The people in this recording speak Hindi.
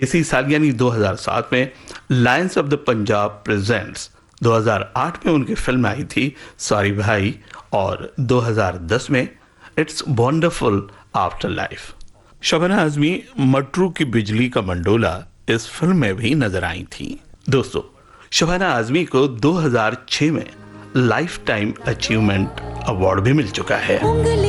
इसी साल यानी 2007 में Lions of the Punjab presents, 2008 में उनकी फिल्म आई थी सॉरी भाई, और 2010 में it's wonderful after life. Shabana Azmi Matru की बिजली का मंडोला इस फिल्म में भी नजर आई थी। दोस्तों, शबाना आजमी को 2006 में लाइफ टाइम अचीवमेंट अवार्ड भी मिल चुका है।